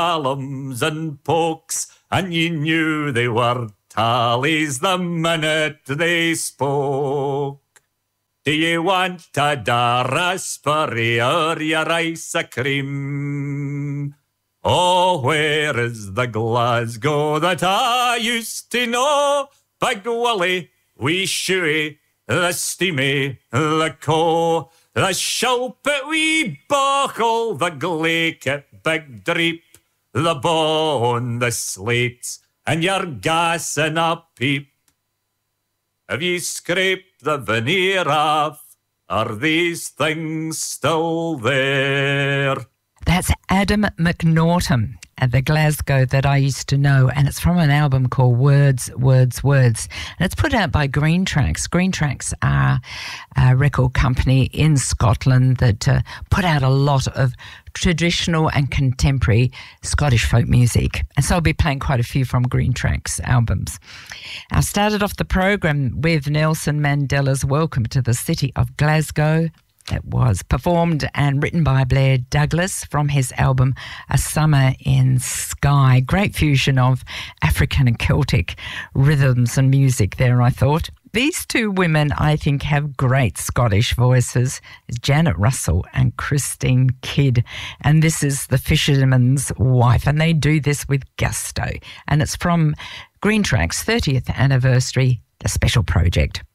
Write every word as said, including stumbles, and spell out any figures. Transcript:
alums and pokes, and you knew they were tallies the minute they spoke. Do you want a raspberry or your ice cream? Oh, where is the Glasgow that I used to know? Big Willie, wee Shoey, the Steamy, the Co, the Shilpit, wee Buckle, the Glaikit, Big Dreep, the Bone, the Slate, and your gas in a peep. Have you scraped the veneer off? Are these things still there? That's Adam McNaughton at the Glasgow that I used to know, and it's from an album called Words, Words, Words. And it's put out by Green Tracks. Green Tracks are a record company in Scotland that uh, put out a lot of traditional and contemporary Scottish folk music. And so I'll be playing quite a few from Green Tracks albums. I started off the program with Nelson Mandela's Welcome to the City of Glasgow. It was performed and written by Blair Douglas from his album A Summer in Skye. Great fusion of African and Celtic rhythms and music there, I thought. These two women, I think, have great Scottish voices. It's Janet Russell and Christine Kidd. And this is The Fisherman's Wife, and they do this with gusto. And it's from Green Tracks' thirtieth anniversary, the special project.